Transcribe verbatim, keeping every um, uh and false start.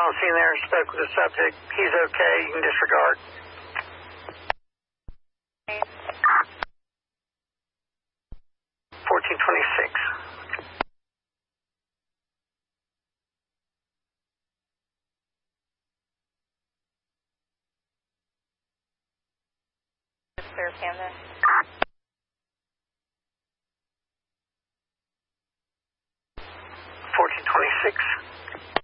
balancing there, spoke with the subject. He's okay. You can disregard. fourteen twenty-six. Clear Panda. fourteen twenty-six.